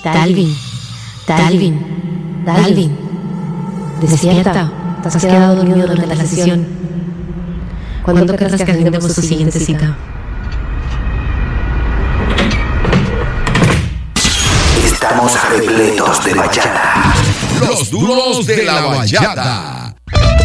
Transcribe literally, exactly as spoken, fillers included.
Dalvin, Dalvin, Dalvin, despierta, te has quedado dormido durante la sesión. ¿Cuándo querrás que agendemos tu siguiente cita? Estamos repletos de bachata. Los duros de la bachata.